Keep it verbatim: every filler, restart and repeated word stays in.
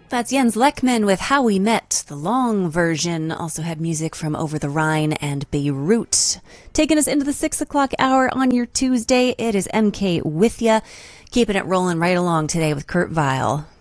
That's Jens Lekman with How We Met. The long version also had music from Over the Rhine and Beirut. Taking us into the six o'clock hour on your Tuesday, it is M K with ya. Keeping it rolling right along today with Kurt Vile.